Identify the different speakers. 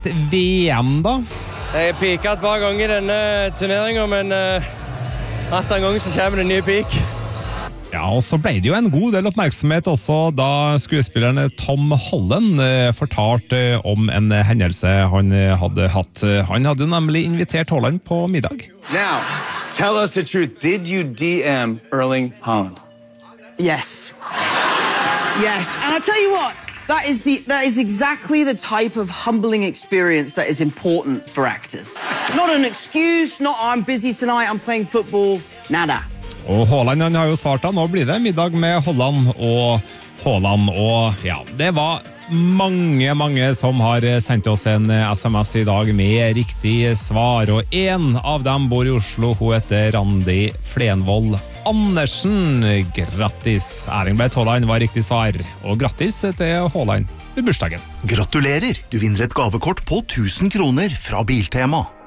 Speaker 1: VM da?
Speaker 2: Jeg har piket et par ganger i denne turneringen, men etter en gang så kommer det en ny pik.
Speaker 1: Ja, og så ble det jo en god del oppmerksomhet også da skuespilleren Tom Holland fortalte om en hendelse han hadde hatt. Han hadde nemlig invitert Holland på middag.
Speaker 3: Now, tell us the truth. Did you DM Erling Haaland?
Speaker 4: Yes. Yes, and I'll tell you what, that is exactly the type of humbling experience that is important for actors. Not an excuse, not I'm busy tonight, I'm playing football, nada.
Speaker 1: Og Haaland han har jo svart da, nå blir det middag med Holland og Haaland, og ja, det var mange som har sendt oss en SMS i dag med riktig svar, og en av dem bor i Oslo, hun heter Randi Flenvold Andersen. Grattis! Erling Haaland var riktig svar, og grattis til Haaland ved bursdagen.
Speaker 5: Gratulerer! Du vinner et gavekort på 1000 kroner fra Biltema.